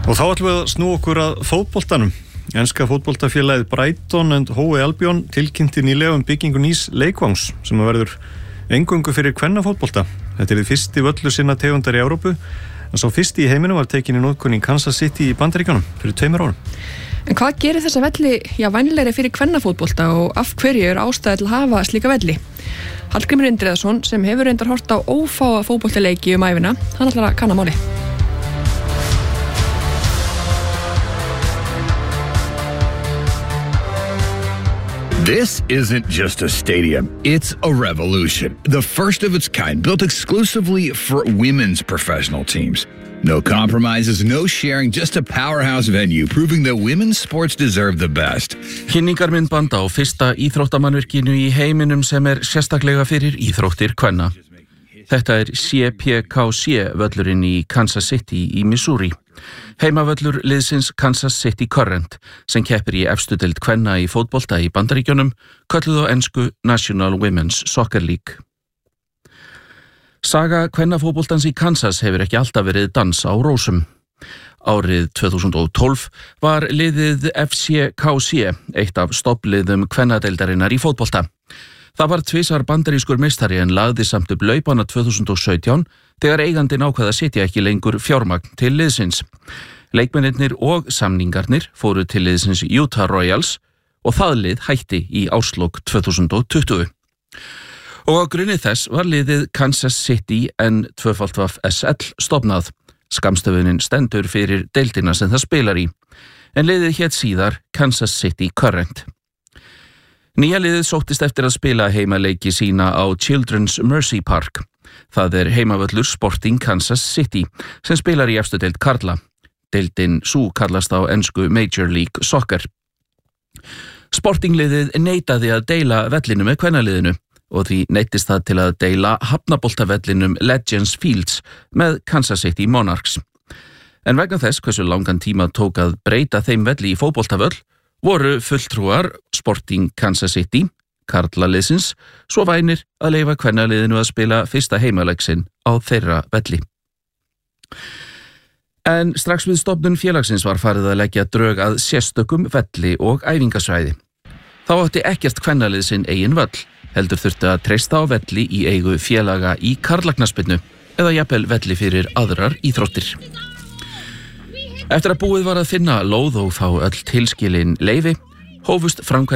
Og þá ætlum við að snúa okkur að fótboltanum. Enska fótboltafélagið Brighton and Hove Albion tilkynnti nýlega byggingu nýs leikvangs sem verður eingöngu fyrir kvennafótbolta. Þetta er fyrsti völlur sinna tegundar í Evrópu, en sá fyrsti í heiminum var tekin í notkun í Kansas City í Bandaríkjunum fyrir 2 árum. En hvað gerir þessa velli vænlegri fyrir kvennafótbolta og af hverju er ástæða til að hafa slíka velli? Hallgrímur Indriðason, sem hefur reyndar hort á ófáa fótboltaleiki ævina, hann ætlar að kanna málið. This isn't just a stadium, it's a revolution. The first of its kind, built exclusively for women's professional teams. No compromises, no sharing, just a powerhouse venue, proving that women's sports deserve the best. Kynningarmyndband á fyrsta íþróttamannvirkinu í heiminum sem sérstaklega fyrir íþróttir kvenna. Þetta CPKC völlurinn í Kansas City í Missouri. Heimavöllur liðsins Kansas City Current sem keppir í efstu deild kvenna í fótbolta í Bandaríkjunum, kölluð á ensku National Women's Soccer League. Saga kvennafótboltans í Kansas hefur ekki alltaf verið dans á rósum. Árið 2012 var liðið FCKC eitt af stofnliðum kvennadeildarinnar í fótbolta. Það var tvisvar bandarískur meistari en lagði samt upp laupana 2017 þegar eigandinn ákvað að setja ekki lengur fjármagn til liðsins. Leikmennirnir og samningarnir fóru til liðsins Utah Royals og það lið hætti í árslok 2020. Og á grunni þess var liðið Kansas City N2FSL stofnað. Skammstöfunin stendur fyrir deildina sem það spilar í, en liðið hét síðar Kansas City Current. Nýja liðið sóttist eftir að spila heimaleiki sína á Children's Mercy Park. Það heimavöllur Sporting Kansas City sem spilar í efstu deild karla. Deildin sú kallast á ensku Major League Soccer. Sportingliðið neitaði að deila vellinu með kvennaliðinu og því neyttist það til að deila hafnaboltavellinum Legends Fields með Kansas City Monarchs. En vegna þess hversu langan tíma tók að breyta þeim velli í fótboltavöll voru fulltrúar Sporting Kansas City, karlaliðsins, svo vænir að leyfa kvennaliðinu að spila fyrsta heimaleik sinn á þeirra velli. En strax við stofnun félagsins var farið að leggja drög að sérstökum velli og æfingasvæði. Þá átti ekkert kvennalið sinn eigin völl, heldur þurfti að treysta á velli í eigu félaga í karlaknarsspyrnu eða jafnvel velli fyrir aðrar íþróttir. Eftir að búið var að finna lóð og fá öll tilskilin leyfi, hófust framkvæmdir